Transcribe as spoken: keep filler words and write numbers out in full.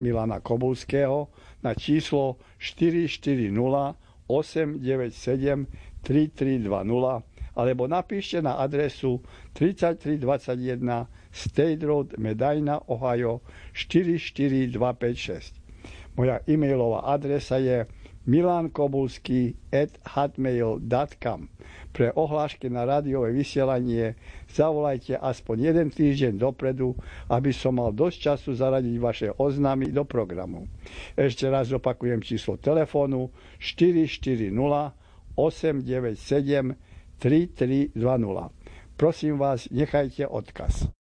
Milana Kobulského na číslo štyri štyri nula, osem deväť sedem, tri tri dva nula alebo napíšte na adresu tridsaťtri dvadsaťjeden State Road, Medina, Ohio štyri štyri dva päť šesť. Moja e-mailová adresa je milankobulský at hotmail dot com. Pre ohlášky na rádiové vysielanie zavolajte aspoň jeden týždeň dopredu, aby som mal dosť času zaradiť vaše oznámy do programu. Ešte raz opakujem číslo telefónu štyri štyri nula, osem deväť sedem, tri tri dva nula. Prosím vás, nechajte odkaz.